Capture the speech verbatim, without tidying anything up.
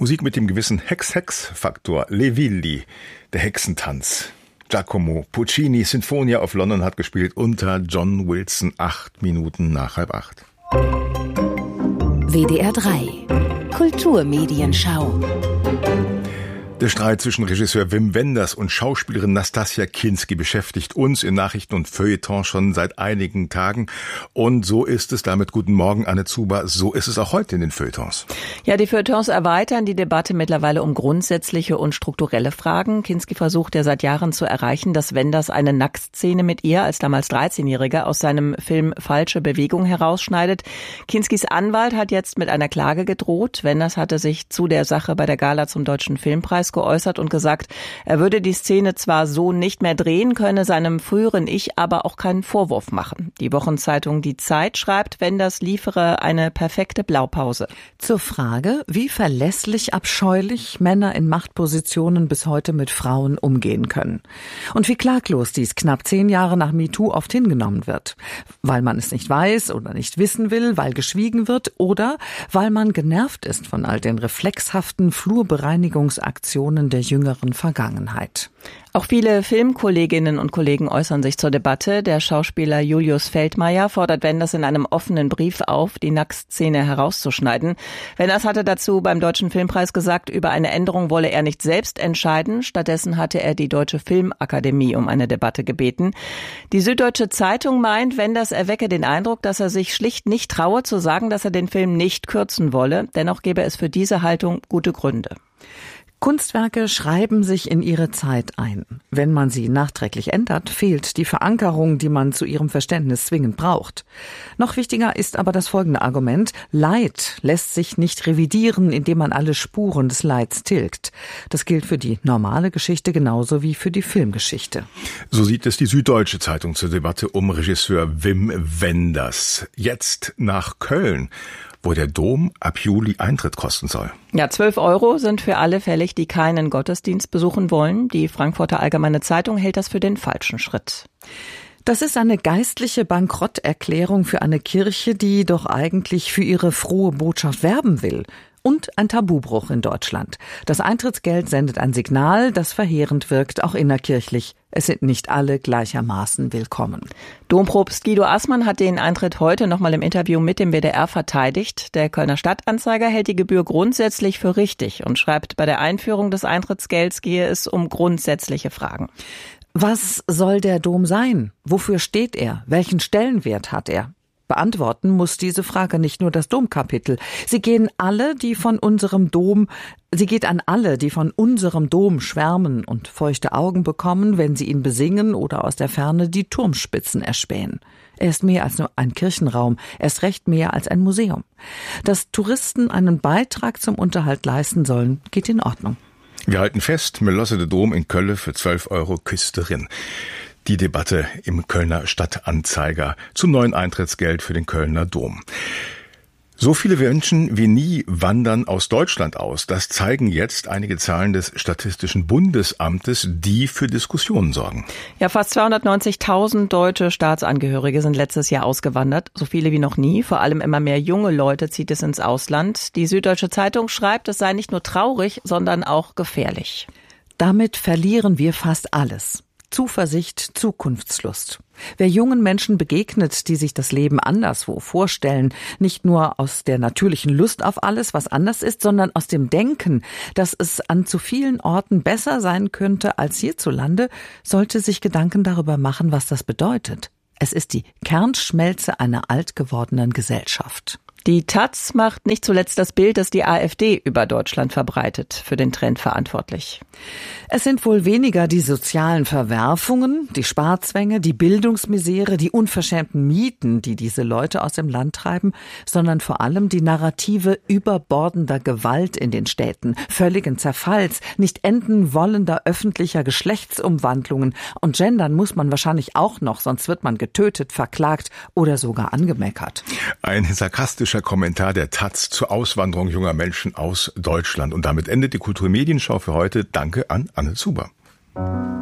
Musik mit dem gewissen Hex-Hex-Faktor. Le Villi, der Hexentanz. Giacomo Puccini, Sinfonia of London hat gespielt unter John Wilson, acht Minuten nach halb acht. W D R drei Kulturmedienschau. Der Streit zwischen Regisseur Wim Wenders und Schauspielerin Nastassja Kinski beschäftigt uns in Nachrichten und Feuilleton schon seit einigen Tagen. Und so ist es damit. Guten Morgen, Anne Zuber. So ist es auch heute in den Feuilletons. Ja, die Feuilletons erweitern die Debatte mittlerweile um grundsätzliche und strukturelle Fragen. Kinski versucht ja seit Jahren zu erreichen, dass Wenders eine Nacktszene mit ihr als damals dreizehnjähriger aus seinem Film Falsche Bewegung herausschneidet. Kinskis Anwalt hat jetzt mit einer Klage gedroht. Wenders hatte sich zu der Sache bei der Gala zum Deutschen Filmpreis geäußert und gesagt, er würde die Szene zwar so nicht mehr drehen, könne seinem früheren Ich aber auch keinen Vorwurf machen. Die Wochenzeitung Die Zeit schreibt, Wenders liefere eine perfekte Blaupause. Zur Frage, wie verlässlich abscheulich Männer in Machtpositionen bis heute mit Frauen umgehen können. Und wie klaglos dies knapp zehn Jahre nach MeToo oft hingenommen wird. Weil man es nicht weiß oder nicht wissen will, weil geschwiegen wird oder weil man genervt ist von all den reflexhaften Flurbereinigungsaktionen der jüngeren Vergangenheit. Auch viele Filmkolleginnen und Kollegen äußern sich zur Debatte. Der Schauspieler Julius Feldmeier fordert Wenders in einem offenen Brief auf, die Nacktszene herauszuschneiden. Wenders hatte dazu beim Deutschen Filmpreis gesagt, über eine Änderung wolle er nicht selbst entscheiden. Stattdessen hatte er die Deutsche Filmakademie um eine Debatte gebeten. Die Süddeutsche Zeitung meint, Wenders erwecke den Eindruck, dass er sich schlicht nicht traue zu sagen, dass er den Film nicht kürzen wolle. Dennoch gäbe es für diese Haltung gute Gründe. Kunstwerke schreiben sich in ihre Zeit ein. Wenn man sie nachträglich ändert, fehlt die Verankerung, die man zu ihrem Verständnis zwingend braucht. Noch wichtiger ist aber das folgende Argument: Leid lässt sich nicht revidieren, indem man alle Spuren des Leids tilgt. Das gilt für die normale Geschichte genauso wie für die Filmgeschichte. So sieht es die Süddeutsche Zeitung zur Debatte um Regisseur Wim Wenders. Jetzt nach Köln, wo der Dom ab Juli Eintritt kosten soll. Ja, zwölf Euro sind für alle fällig, die keinen Gottesdienst besuchen wollen. Die Frankfurter Allgemeine Zeitung hält das für den falschen Schritt. Das ist eine geistliche Bankrotterklärung für eine Kirche, die doch eigentlich für ihre frohe Botschaft werben will. Und ein Tabubruch in Deutschland. Das Eintrittsgeld sendet ein Signal, das verheerend wirkt, auch innerkirchlich. Es sind nicht alle gleichermaßen willkommen. Dompropst Guido Assmann hat den Eintritt heute nochmal im Interview mit dem W D R verteidigt. Der Kölner Stadtanzeiger hält die Gebühr grundsätzlich für richtig und schreibt, bei der Einführung des Eintrittsgelds gehe es um grundsätzliche Fragen. Was soll der Dom sein? Wofür steht er? Welchen Stellenwert hat er? Beantworten muss diese Frage nicht nur das Domkapitel. Sie gehen alle, die von unserem Dom, sie geht an alle, die von unserem Dom schwärmen und feuchte Augen bekommen, wenn sie ihn besingen oder aus der Ferne die Turmspitzen erspähen. Er ist mehr als nur ein Kirchenraum, erst recht mehr als ein Museum. Dass Touristen einen Beitrag zum Unterhalt leisten sollen, geht in Ordnung. Wir halten fest, Melosse de Dom in Kölle für zwölf Euro Küsterin. Die Debatte im Kölner Stadtanzeiger zum neuen Eintrittsgeld für den Kölner Dom. So viele Menschen wie nie wandern aus Deutschland aus. Das zeigen jetzt einige Zahlen des Statistischen Bundesamtes, die für Diskussionen sorgen. Ja, fast zweihundertneunzigtausend deutsche Staatsangehörige sind letztes Jahr ausgewandert. So viele wie noch nie. Vor allem immer mehr junge Leute zieht es ins Ausland. Die Süddeutsche Zeitung schreibt, es sei nicht nur traurig, sondern auch gefährlich. Damit verlieren wir fast alles. Zuversicht, Zukunftslust. Wer jungen Menschen begegnet, die sich das Leben anderswo vorstellen, nicht nur aus der natürlichen Lust auf alles, was anders ist, sondern aus dem Denken, dass es an zu vielen Orten besser sein könnte als hierzulande, sollte sich Gedanken darüber machen, was das bedeutet. Es ist die Kernschmelze einer alt gewordenen Gesellschaft. Die Taz macht nicht zuletzt das Bild, das die AfD über Deutschland verbreitet, für den Trend verantwortlich. Es sind wohl weniger die sozialen Verwerfungen, die Sparzwänge, die Bildungsmisere, die unverschämten Mieten, die diese Leute aus dem Land treiben, sondern vor allem die Narrative überbordender Gewalt in den Städten, völligen Zerfalls, nicht enden wollender öffentlicher Geschlechtsumwandlungen. Und gendern muss man wahrscheinlich auch noch, sonst wird man getötet, verklagt oder sogar angemeckert. Ein sarkastischer Kommentar der Taz zur Auswanderung junger Menschen aus Deutschland. Und damit endet die Kulturmedienschau für heute. Danke an Anne Zuber.